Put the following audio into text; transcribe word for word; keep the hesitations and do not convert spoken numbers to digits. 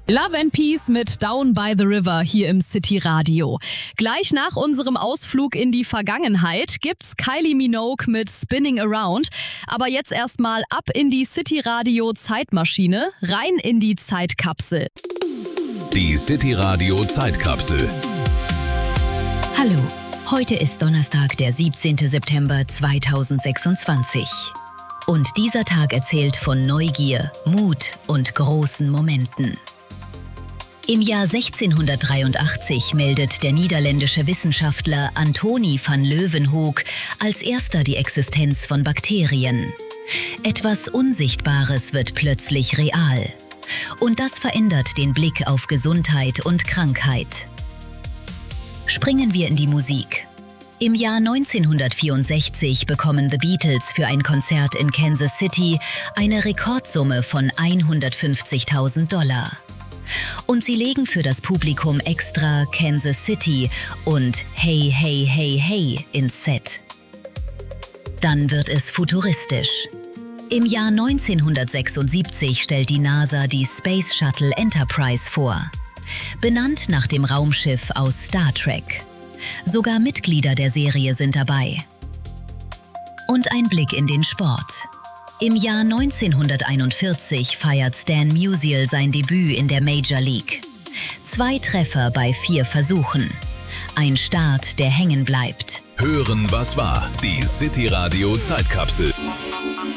Love and Peace mit Down by the River hier im City Radio. Gleich nach unserem Ausflug in die Vergangenheit gibt's Kylie Minogue mit Spinning Around. Aber jetzt erstmal ab in die City Radio Zeitmaschine, rein in die Zeitkapsel. Die City Radio Zeitkapsel. Hallo, heute ist Donnerstag, der siebzehnten September zweitausendsechsundzwanzig. Und dieser Tag erzählt von Neugier, Mut und großen Momenten. Im Jahr sechzehnhundertdreiundachtzig meldet der niederländische Wissenschaftler Antoni van Leeuwenhoek als erster die Existenz von Bakterien. Etwas Unsichtbares wird plötzlich real. Und das verändert den Blick auf Gesundheit und Krankheit. Springen wir in die Musik. Im Jahr neunzehnhundertvierundsechzig bekommen The Beatles für ein Konzert in Kansas City eine Rekordsumme von hundertfünfzigtausend Dollar. Und sie legen für das Publikum extra Kansas City und Hey, Hey, Hey, Hey ins Set. Dann wird es futuristisch. Im Jahr neunzehnhundertsechsundsiebzig stellt die NASA die Space Shuttle Enterprise vor. Benannt nach dem Raumschiff aus Star Trek. Sogar Mitglieder der Serie sind dabei. Und ein Blick in den Sport. Im Jahr neunzehnhunderteinundvierzig feiert Stan Musial sein Debüt in der Major League. Zwei Treffer bei vier Versuchen. Ein Start, der hängen bleibt. Hören, was war. Die City Radio Zeitkapsel.